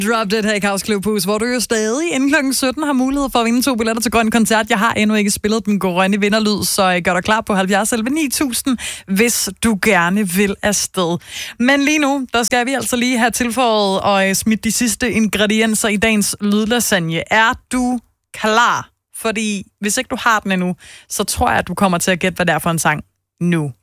Drop Dead her i Kaos Klubhus, hvor du jo stadig inden kl. 17 har mulighed for at vinde 2 billetter til Grøn Koncert. Jeg har endnu ikke spillet den grønne vinderlyd, så gør dig klar på 70 11 9000, hvis du gerne vil afsted. Men lige nu, der skal vi altså lige have tilføjet og smidt de sidste ingredienser i dagens lydlasagne. Er du klar? Fordi hvis ikke du har den endnu, så tror jeg, at du kommer til at gætte, hvad det er for en sang nu.